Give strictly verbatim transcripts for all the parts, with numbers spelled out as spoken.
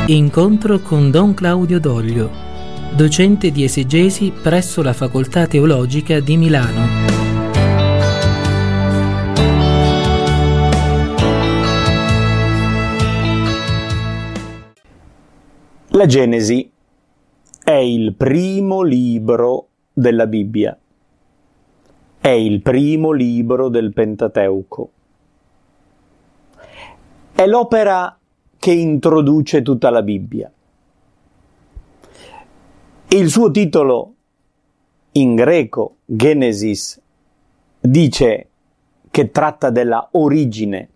Incontro con Don Claudio Doglio, docente di esegesi presso la Facoltà Teologica di Milano. La Genesi è il primo libro della Bibbia, è il primo libro del Pentateuco, è l'opera che introduce tutta la Bibbia. Il suo titolo in greco, Genesis, dice che tratta della origine.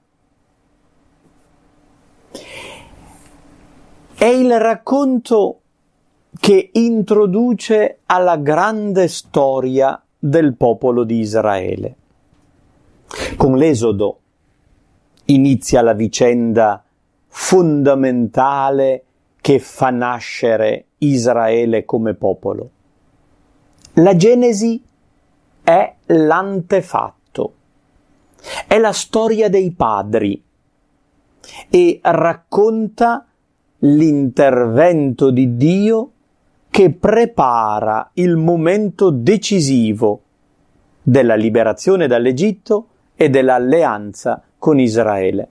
È il racconto che introduce alla grande storia del popolo di Israele. Con l'Esodo inizia la vicenda fondamentale che fa nascere Israele come popolo. La Genesi è l'antefatto, è la storia dei padri e racconta l'intervento di Dio che prepara il momento decisivo della liberazione dall'Egitto e dell'alleanza con Israele.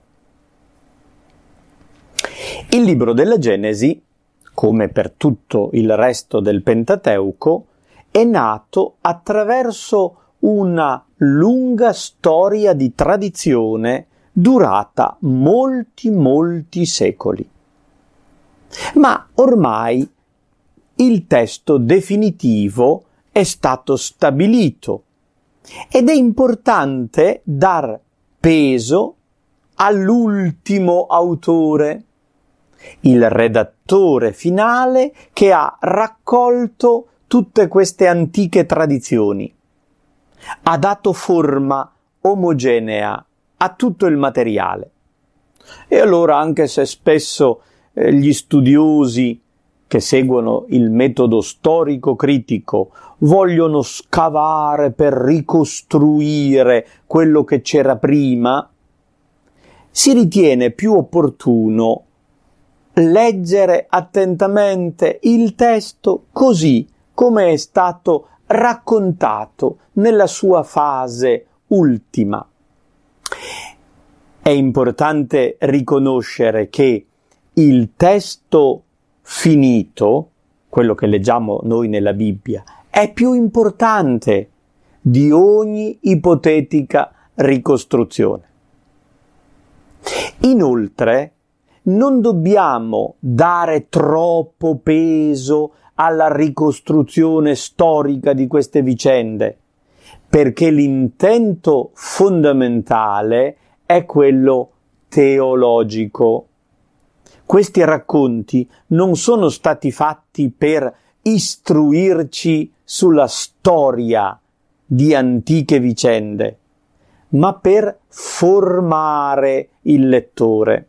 Il libro della Genesi, come per tutto il resto del Pentateuco, è nato attraverso una lunga storia di tradizione durata molti, molti secoli. Ma ormai il testo definitivo è stato stabilito ed è importante dar peso all'ultimo autore, il redattore finale che ha raccolto tutte queste antiche tradizioni, ha dato forma omogenea a tutto il materiale. E allora, anche se spesso eh, gli studiosi che seguono il metodo storico-critico vogliono scavare per ricostruire quello che c'era prima, si ritiene più opportuno leggere attentamente il testo così come è stato raccontato nella sua fase ultima. È importante riconoscere che il testo finito, quello che leggiamo noi nella Bibbia, è più importante di ogni ipotetica ricostruzione. Inoltre, non dobbiamo dare troppo peso alla ricostruzione storica di queste vicende, perché l'intento fondamentale è quello teologico. Questi racconti non sono stati fatti per istruirci sulla storia di antiche vicende, ma per formare il lettore.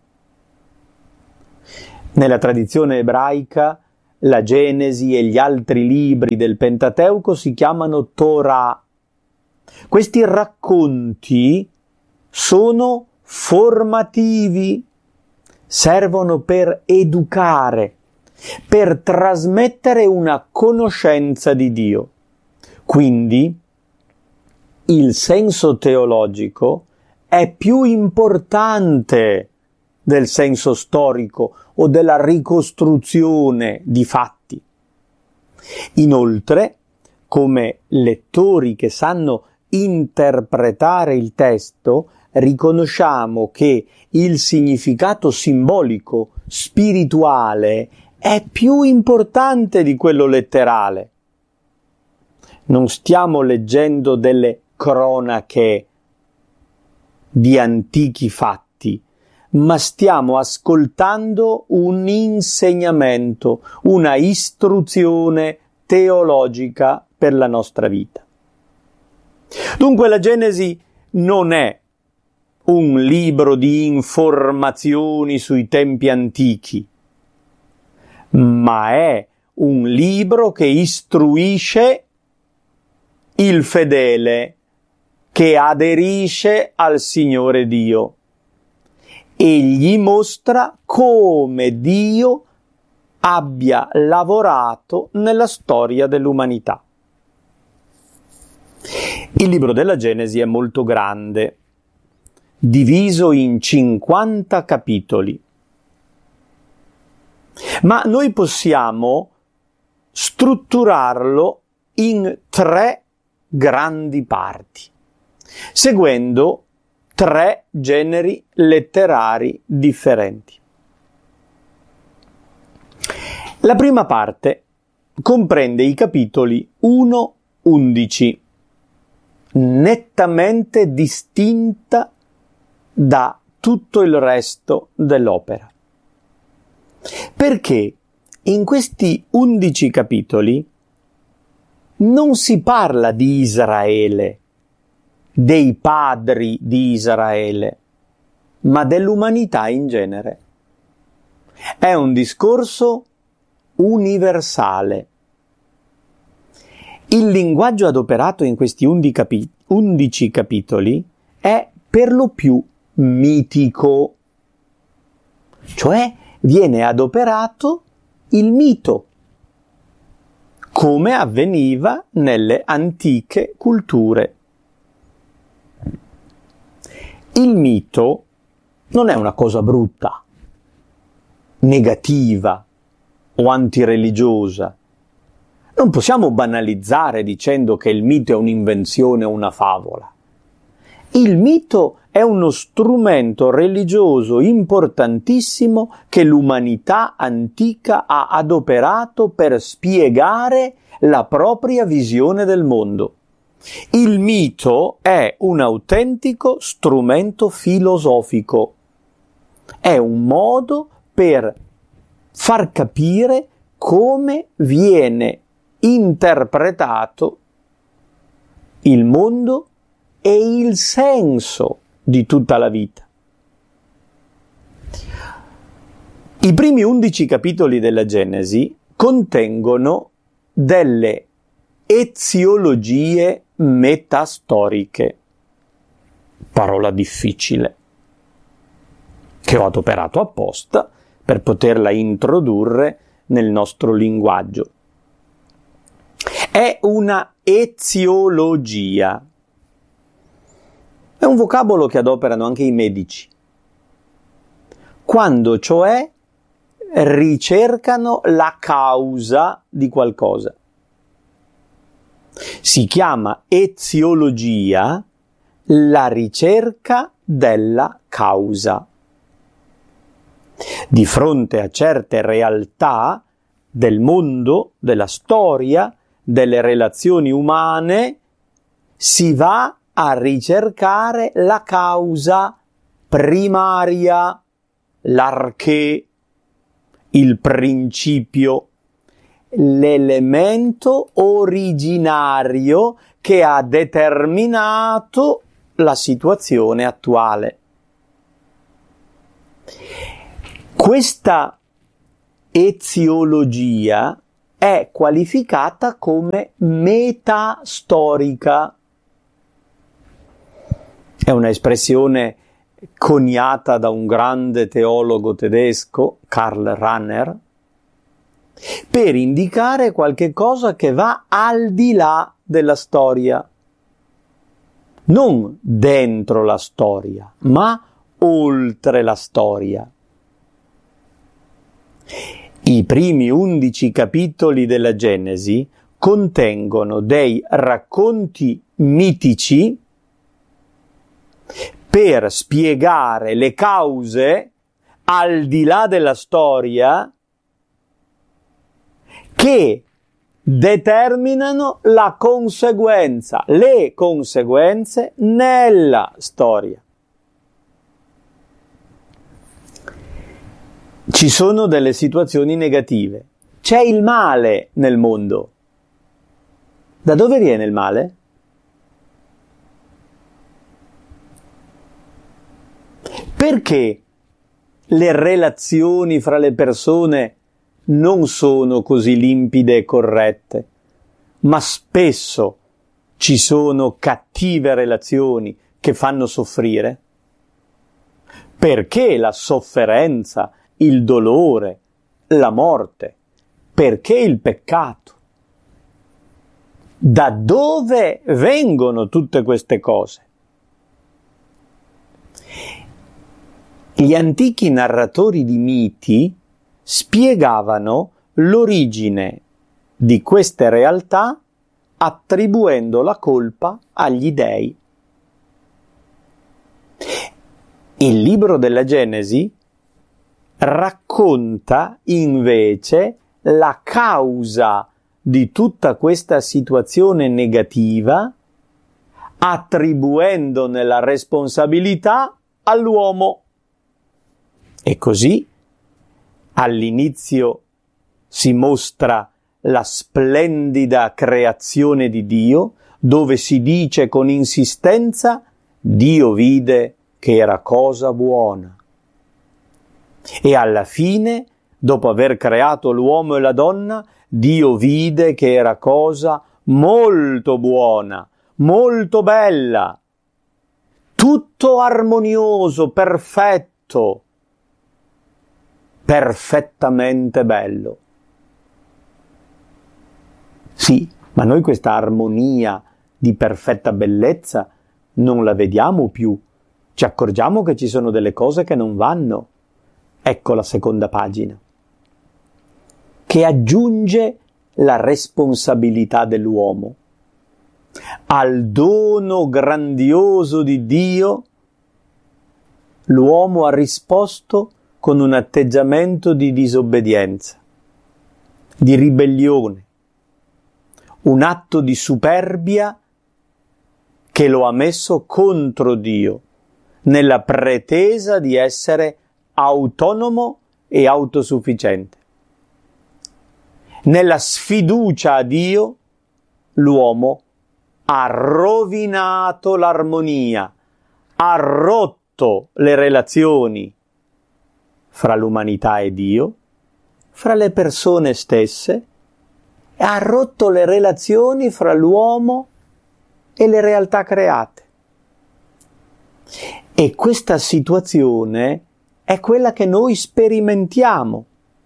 Nella tradizione ebraica, la Genesi e gli altri libri del Pentateuco si chiamano Torah. Questi racconti sono formativi, servono per educare, per trasmettere una conoscenza di Dio. Quindi, il senso teologico è più importante del senso storico o della ricostruzione di fatti. Inoltre, come lettori che sanno interpretare il testo, riconosciamo che il significato simbolico, spirituale, è più importante di quello letterale. Non stiamo leggendo delle cronache di antichi fatti, ma stiamo ascoltando un insegnamento, una istruzione teologica per la nostra vita. Dunque la Genesi non è un libro di informazioni sui tempi antichi, ma è un libro che istruisce il fedele che aderisce al Signore Dio e gli mostra come Dio abbia lavorato nella storia dell'umanità. Il libro della Genesi è molto grande, diviso in cinquanta capitoli, ma noi possiamo strutturarlo in tre grandi parti, seguendo tre generi letterari differenti. La prima parte comprende i capitoli uno undici, nettamente distinta da tutto il resto dell'opera. Perché in questi undici capitoli non si parla di Israele, dei padri di Israele, ma dell'umanità in genere. È un discorso universale. Il linguaggio adoperato in questi undici capitoli è per lo più mitico, cioè viene adoperato il mito, come avveniva nelle antiche culture. Il mito non è una cosa brutta, negativa o antireligiosa. Non possiamo banalizzare dicendo che il mito è un'invenzione o una favola. Il mito è uno strumento religioso importantissimo che l'umanità antica ha adoperato per spiegare la propria visione del mondo. Il mito è un autentico strumento filosofico. È un modo per far capire come viene interpretato il mondo e il senso di tutta la vita. I primi undici capitoli della Genesi contengono delle eziologie metastoriche, parola difficile, che ho adoperato apposta per poterla introdurre nel nostro linguaggio. È una eziologia. È un vocabolo che adoperano anche i medici, quando cioè ricercano la causa di qualcosa. Si chiama eziologia la ricerca della causa. Di fronte a certe realtà del mondo, della storia, delle relazioni umane, si va a ricercare la causa primaria, l'arché, il principio, l'elemento originario che ha determinato la situazione attuale. Questa eziologia è qualificata come metastorica. È una espressione coniata da un grande teologo tedesco, Karl Rahner, per indicare qualche cosa che va al di là della storia, non dentro la storia, ma oltre la storia. I primi undici capitoli della Genesi contengono dei racconti mitici per spiegare le cause al di là della storia che determinano la conseguenza, le conseguenze nella storia. Ci sono delle situazioni negative. C'è il male nel mondo. Da dove viene il male? Perché le relazioni fra le persone non sono così limpide e corrette, ma spesso ci sono cattive relazioni che fanno soffrire? Perché la sofferenza, il dolore, la morte? Perché il peccato? Da dove vengono tutte queste cose? Gli antichi narratori di miti spiegavano l'origine di queste realtà attribuendo la colpa agli dei. Il libro della Genesi racconta invece la causa di tutta questa situazione negativa, attribuendone la responsabilità all'uomo. E così all'inizio si mostra la splendida creazione di Dio, dove si dice con insistenza: Dio vide che era cosa buona. E alla fine, dopo aver creato l'uomo e la donna, Dio vide che era cosa molto buona, molto bella, tutto armonioso, perfetto, perfettamente bello. Sì, ma noi questa armonia di perfetta bellezza non la vediamo più. Ci accorgiamo che ci sono delle cose che non vanno. Ecco la seconda pagina, che aggiunge la responsabilità dell'uomo. Al dono grandioso di Dio, l'uomo ha risposto con un atteggiamento di disobbedienza, di ribellione, un atto di superbia che lo ha messo contro Dio, nella pretesa di essere autonomo e autosufficiente. Nella sfiducia a Dio, l'uomo ha rovinato l'armonia, ha rotto le relazioni fra l'umanità e Dio, fra le persone stesse, e ha rotto le relazioni fra l'uomo e le realtà create. E questa situazione è quella che noi sperimentiamo.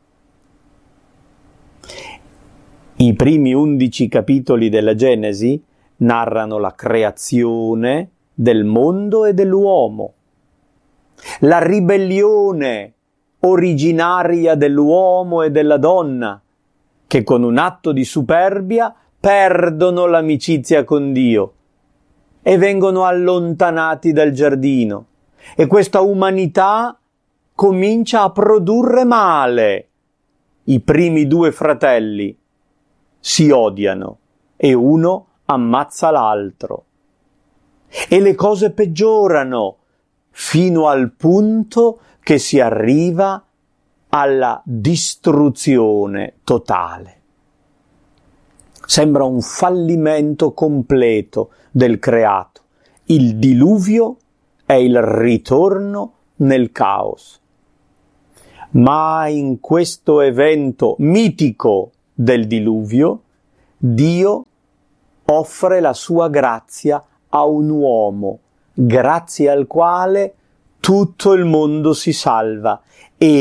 I primi undici capitoli della Genesi narrano la creazione del mondo e dell'uomo, la ribellione originaria dell'uomo e della donna, che con un atto di superbia perdono l'amicizia con Dio e vengono allontanati dal giardino. E questa umanità comincia a produrre male. I primi due fratelli si odiano e uno ammazza l'altro. E le cose peggiorano fino al punto che si arriva alla distruzione totale. Sembra un fallimento completo del creato. Il diluvio è il ritorno nel caos. Ma in questo evento mitico del diluvio, Dio offre la sua grazia a un uomo, grazie al quale tutto il mondo si salva